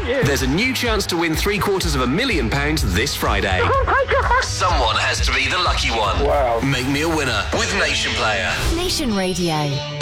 you. There's a new chance to win £750,000 this Friday. Oh my God. Someone has to be the lucky one. Wow. Make me a winner with Nation Player. Nation Radio.